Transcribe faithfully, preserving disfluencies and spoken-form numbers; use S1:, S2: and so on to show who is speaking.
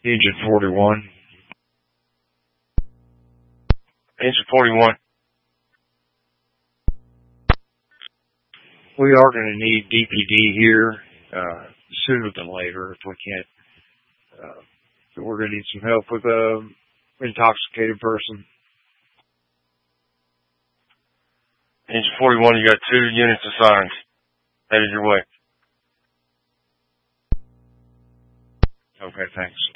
S1: Engine forty-one.
S2: Engine forty-one.
S1: We are going to need D P D here uh, sooner than later if we can't. Uh, so we're going to need some help with an intoxicated person.
S2: Engine forty-one, you got two units assigned. Headed your way.
S1: Okay, thanks.